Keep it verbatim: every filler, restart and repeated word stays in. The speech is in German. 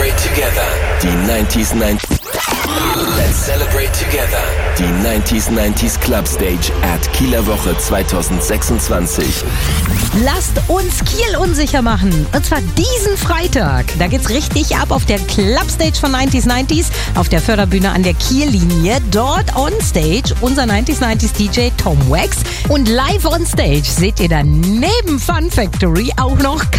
celebrate together. Die neunzig neunzig. Let's celebrate together. Die neunzig neunzig Club Stage at Kieler Woche zwanzig sechsundzwanzig. Lasst uns Kiel unsicher machen. Und zwar diesen Freitag. Da geht's richtig ab auf der Club Stage von neunzig neunzig. Auf der Förderbühne an der Kiellinie. Dort on Stage unser neunzig neunzig D J Tom Wax. Und live on Stage seht ihr dann neben Fun Factory auch noch